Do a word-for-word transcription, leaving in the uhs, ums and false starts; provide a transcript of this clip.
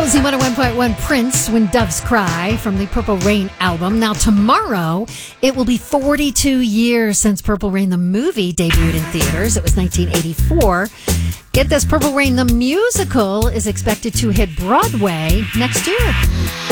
Z one oh one point one Prince, When Doves Cry, from the Purple Rain album. Now, tomorrow, it will be forty-two years since Purple Rain, the movie, debuted in theaters. It was nineteen eighty-four. Get this, Purple Rain, the musical, is expected to hit Broadway next year.